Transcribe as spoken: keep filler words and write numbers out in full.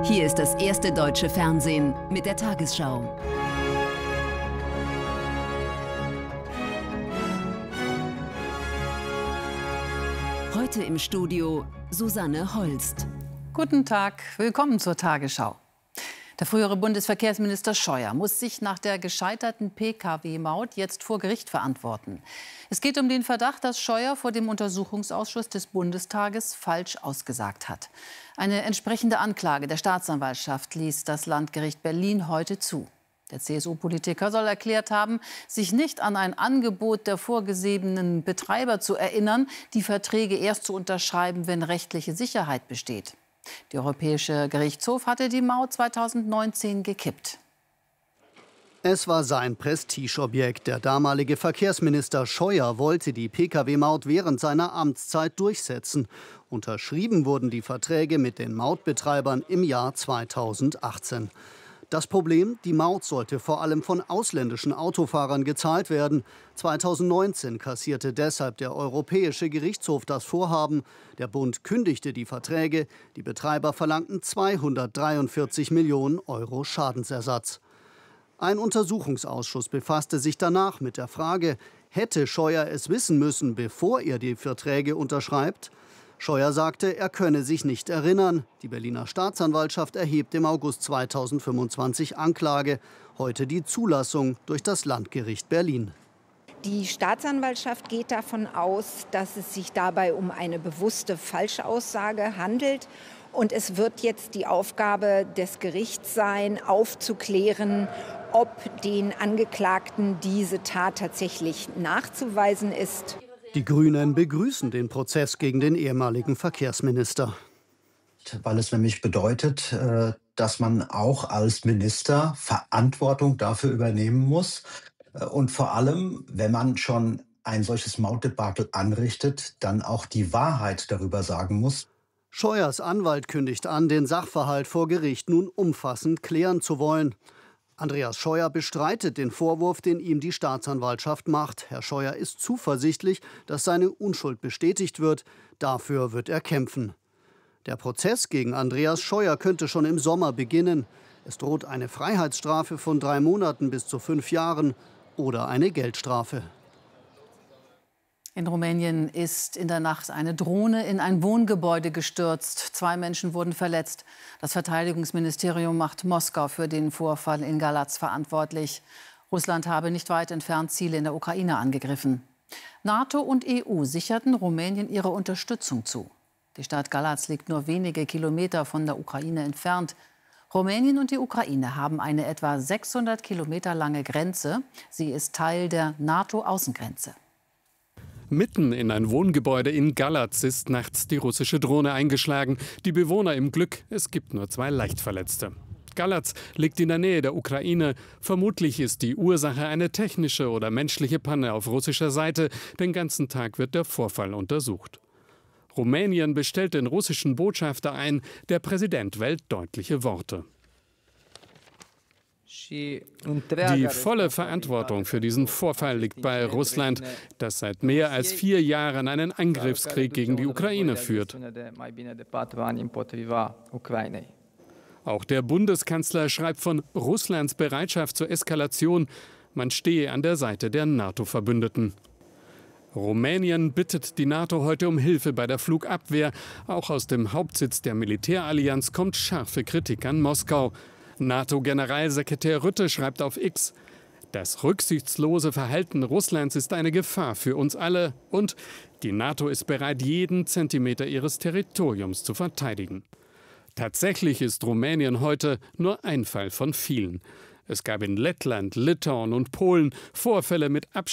Hier ist das erste deutsche Fernsehen mit der Tagesschau. Heute im Studio Susanne Holst. Guten Tag, willkommen zur Tagesschau. Der frühere Bundesverkehrsminister Scheuer muss sich nach der gescheiterten P K W-Maut jetzt vor Gericht verantworten. Es geht um den Verdacht, dass Scheuer vor dem Untersuchungsausschuss des Bundestages falsch ausgesagt hat. Eine entsprechende Anklage der Staatsanwaltschaft ließ das Landgericht Berlin heute zu. Der C S U-Politiker soll erklärt haben, sich nicht an ein Angebot der vorgesehenen Betreiber zu erinnern, die Verträge erst zu unterschreiben, wenn rechtliche Sicherheit besteht. Der Europäische Gerichtshof hatte die Maut zweitausendneunzehn gekippt. Es war sein Prestigeobjekt. Der damalige Verkehrsminister Scheuer wollte die P K W-Maut während seiner Amtszeit durchsetzen. Unterschrieben wurden die Verträge mit den Mautbetreibern im Jahr zweitausendachtzehn. Das Problem, die Maut sollte vor allem von ausländischen Autofahrern gezahlt werden. zweitausendneunzehn kassierte deshalb der Europäische Gerichtshof das Vorhaben. Der Bund kündigte die Verträge. Die Betreiber verlangten zweihundertdreiundvierzig Millionen Euro Schadensersatz. Ein Untersuchungsausschuss befasste sich danach mit der Frage, hätte Scheuer es wissen müssen, bevor er die Verträge unterschreibt? Scheuer sagte, er könne sich nicht erinnern. Die Berliner Staatsanwaltschaft erhebt im August zweitausendfünfundzwanzig Anklage. Heute die Zulassung durch das Landgericht Berlin. Die Staatsanwaltschaft geht davon aus, dass es sich dabei um eine bewusste Falschaussage handelt. Und es wird jetzt die Aufgabe des Gerichts sein, aufzuklären, ob den Angeklagten diese Tat tatsächlich nachzuweisen ist. Die Grünen begrüßen den Prozess gegen den ehemaligen Verkehrsminister. Weil es nämlich bedeutet, dass man auch als Minister Verantwortung dafür übernehmen muss. Und vor allem, wenn man schon ein solches Mautdebakel anrichtet, dann auch die Wahrheit darüber sagen muss. Scheuers Anwalt kündigt an, den Sachverhalt vor Gericht nun umfassend klären zu wollen. Andreas Scheuer bestreitet den Vorwurf, den ihm die Staatsanwaltschaft macht. Herr Scheuer ist zuversichtlich, dass seine Unschuld bestätigt wird. Dafür wird er kämpfen. Der Prozess gegen Andreas Scheuer könnte schon im Sommer beginnen. Es droht eine Freiheitsstrafe von drei Monaten bis zu fünf Jahren oder eine Geldstrafe. In Rumänien ist in der Nacht eine Drohne in ein Wohngebäude gestürzt. Zwei Menschen wurden verletzt. Das Verteidigungsministerium macht Moskau für den Vorfall in Galatz verantwortlich. Russland habe nicht weit entfernt Ziele in der Ukraine angegriffen. NATO und E U sicherten Rumänien ihre Unterstützung zu. Die Stadt Galatz liegt nur wenige Kilometer von der Ukraine entfernt. Rumänien und die Ukraine haben eine etwa sechshundert Kilometer lange Grenze. Sie ist Teil der NATO-Außengrenze. Mitten in ein Wohngebäude in Galatz ist nachts die russische Drohne eingeschlagen. Die Bewohner im Glück, es gibt nur zwei Leichtverletzte. Galatz liegt in der Nähe der Ukraine. Vermutlich ist die Ursache eine technische oder menschliche Panne auf russischer Seite. Den ganzen Tag wird der Vorfall untersucht. Rumänien bestellt den russischen Botschafter ein. Der Präsident wählt deutliche Worte. Die volle Verantwortung für diesen Vorfall liegt bei Russland, das seit mehr als vier Jahren einen Angriffskrieg gegen die Ukraine führt. Auch der Bundeskanzler schreibt von Russlands Bereitschaft zur Eskalation. Man stehe an der Seite der NATO-Verbündeten. Rumänien bittet die NATO heute um Hilfe bei der Flugabwehr. Auch aus dem Hauptsitz der Militärallianz kommt scharfe Kritik an Moskau. NATO-Generalsekretär Rutte schreibt auf X, das rücksichtslose Verhalten Russlands ist eine Gefahr für uns alle und die NATO ist bereit, jeden Zentimeter ihres Territoriums zu verteidigen. Tatsächlich ist Rumänien heute nur ein Fall von vielen. Es gab in Lettland, Litauen und Polen Vorfälle mit Abstand.